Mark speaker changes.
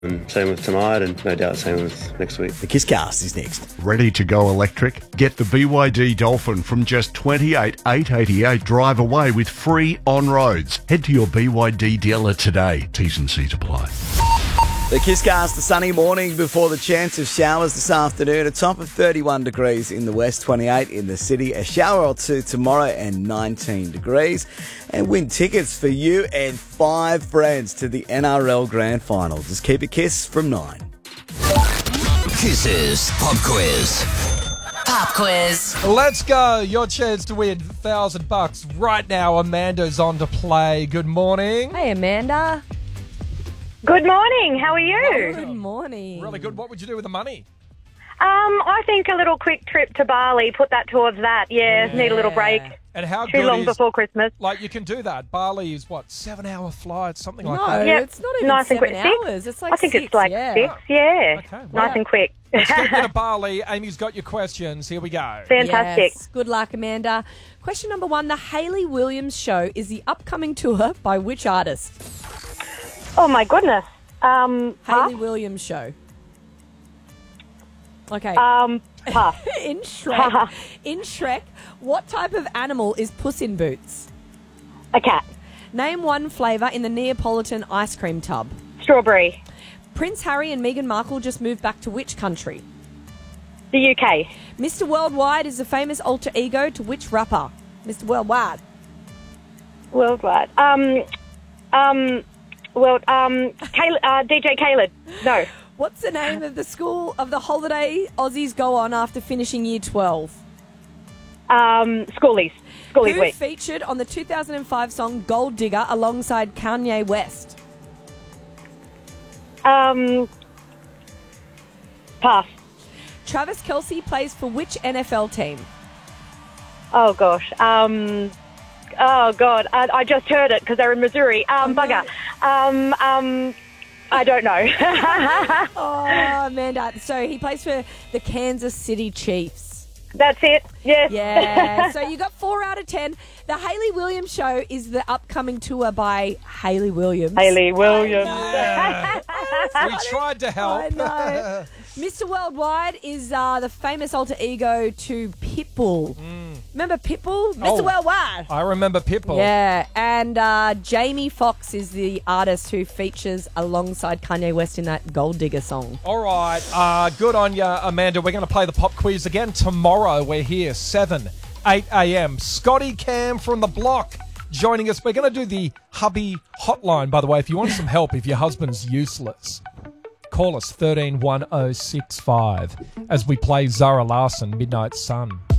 Speaker 1: And same with tonight, and no doubt same with next week.
Speaker 2: The Kisscast is next.
Speaker 3: Ready to go electric? Get the BYD Dolphin from just $28,888. Drive away with free on-roads. Head to your BYD dealer today. T's and C's apply.
Speaker 2: The Kisscast, the sunny morning before the chance of showers this afternoon. A top of 31 degrees in the west, 28 in the city. A shower or two tomorrow and 19 degrees. And win tickets for you and 5 friends to the NRL Grand Final. Just keep a kiss from 9.
Speaker 4: Kisses Pop Quiz.
Speaker 5: Pop quiz.
Speaker 6: Let's go. Your chance to win $1,000 right now. Amanda's on to play. Good morning.
Speaker 7: Hey, Amanda.
Speaker 8: Good morning. How are you?
Speaker 7: Good morning.
Speaker 6: Really good. What would you do with the money?
Speaker 8: I think a little quick trip to Bali. Put that towards that. Yeah. Need a little break.
Speaker 6: And how
Speaker 8: Too
Speaker 6: good
Speaker 8: long
Speaker 6: is,
Speaker 8: before Christmas.
Speaker 6: like, you can do that. Bali is, what, 7-hour flight, something like
Speaker 7: No,
Speaker 6: that?
Speaker 8: Yep.
Speaker 7: it's not even
Speaker 8: Nice and
Speaker 7: 7
Speaker 8: quick. 6?
Speaker 7: hours. It's like
Speaker 8: I think
Speaker 7: 6,
Speaker 8: it's like
Speaker 7: yeah.
Speaker 8: 6. Yeah.
Speaker 6: Okay, well,
Speaker 8: Nice and quick.
Speaker 6: Let's get you to Bali. Amy's got your questions. Here we go.
Speaker 8: Fantastic.
Speaker 7: Yes. Good luck, Amanda. Question number 1. The Hayley Williams Show is the upcoming tour by which artist?
Speaker 8: Oh, my goodness.
Speaker 7: Hayley Williams Show. Okay.
Speaker 8: Pass.
Speaker 7: in Shrek, what type of animal is Puss in Boots?
Speaker 8: A cat.
Speaker 7: Name one flavour in the Neapolitan ice cream tub.
Speaker 8: Strawberry.
Speaker 7: Prince Harry and Meghan Markle just moved back to which country?
Speaker 8: The UK.
Speaker 7: Mr. Worldwide is the famous alter ego to which rapper? Mr. Worldwide.
Speaker 8: Worldwide. DJ Khaled. No.
Speaker 7: What's the name of the school of the holiday Aussies go on after finishing year 12?
Speaker 8: Schoolies. Schoolies
Speaker 7: Who
Speaker 8: week.
Speaker 7: featured on the 2005 song Gold Digger alongside Kanye West?
Speaker 8: Pass.
Speaker 7: Travis Kelce plays for which NFL team?
Speaker 8: Oh, gosh. Oh, God. I just heard it because they're in Missouri. Bugger. I don't know.
Speaker 7: Oh, Amanda. So he plays for the Kansas City Chiefs.
Speaker 8: That's it. Yes.
Speaker 7: Yeah. So you got 4 out of 10. The Hayley Williams Show is the upcoming tour by Hayley Williams.
Speaker 8: Hayley Williams.
Speaker 6: We tried to help.
Speaker 7: I know. Mr. Worldwide is the famous alter ego to Pitbull. Remember Pitbull? Mr. Worldwide.
Speaker 6: I remember Pitbull.
Speaker 7: Yeah, and Jamie Foxx is the artist who features alongside Kanye West in that Gold Digger song.
Speaker 6: All right. Good on you, Amanda. We're going to play the pop quiz again tomorrow. We're here, 8 a.m. Scotty Cam from the block joining us. We're going to do the hubby hotline, by the way, if you want some help, if your husband's useless. Call us 131065 as we play Zara Larsson, Midnight Sun.